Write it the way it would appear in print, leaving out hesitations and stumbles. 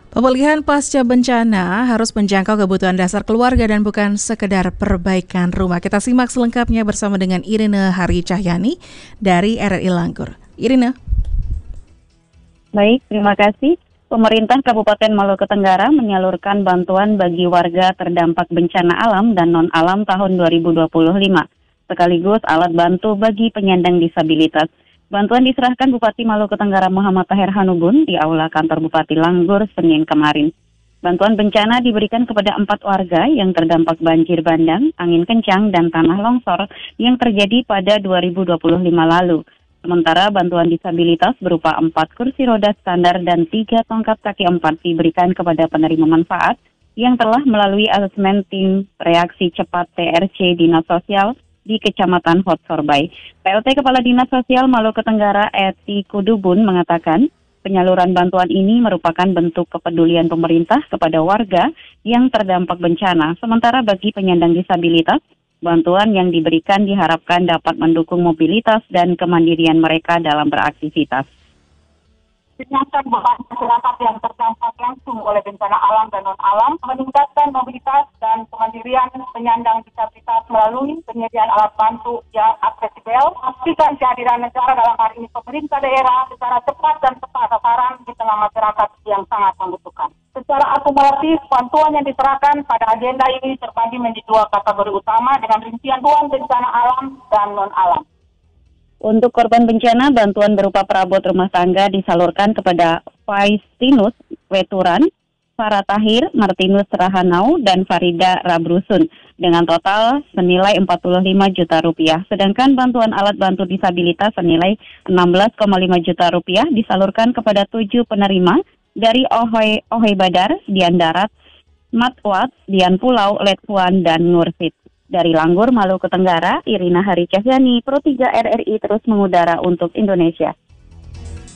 Pemulihan pasca bencana harus menjangkau kebutuhan dasar keluarga dan bukan sekedar perbaikan rumah. Kita simak selengkapnya bersama dengan Irina Hari Cahyani dari RRI Langgur. Irina. Baik, terima kasih. Pemerintah Kabupaten Maluku Tenggara menyalurkan bantuan bagi warga terdampak bencana alam dan non-alam tahun 2025, sekaligus alat bantu bagi penyandang disabilitas. Bantuan diserahkan Bupati Maluku Tenggara Muhammad Tahir Hanubun di Aula Kantor Bupati Langgur Senin kemarin. Bantuan bencana diberikan kepada 4 warga yang terdampak banjir bandang, angin kencang, dan tanah longsor yang terjadi pada 2025 lalu. Sementara bantuan disabilitas berupa 4 kursi roda standar dan 3 tongkat kaki 4 diberikan kepada penerima manfaat yang telah melalui asesmen tim reaksi cepat TRC Dinas Sosial di Kecamatan Hot Sorbay. PLT Kepala Dinas Sosial Maluku Tenggara Eti Kudubun mengatakan penyaluran bantuan ini merupakan bentuk kepedulian pemerintah kepada warga yang terdampak bencana. Sementara bagi penyandang disabilitas, bantuan yang diberikan diharapkan dapat mendukung mobilitas dan kemandirian mereka dalam beraktivitas. Meningkatkan beban masyarakat yang terdampak langsung oleh bencana alam dan non-alam, meningkatkan mobilitas dan kemandirian penyandang disabilitas melalui penyediaan alat bantu yang aksesibel, memastikan kehadiran negara dalam hal ini pemerintah daerah secara cepat dan tepat sasaran di tengah masyarakat yang sangat membutuhkan. Secara akumulatif, bantuan yang diserahkan pada agenda ini terbagi menjadi 2 kategori utama dengan rincian bencana alam dan non-alam. Untuk korban bencana, bantuan berupa perabot rumah tangga disalurkan kepada Faistinus Weturan, Farah Tahir, Martinus Rahanau, dan Farida Rabrusun dengan total senilai 45 juta rupiah. Sedangkan bantuan alat bantu disabilitas senilai 16,5 juta rupiah disalurkan kepada 7 penerima dari Ohoi Badar, Dian Darat, Matwat, Dian Pulau, Letpuan, dan Nursit. Dari Langgur, Maluku Tenggara, Irina Hari Cahyani, Pro 3 RRI terus mengudara untuk Indonesia.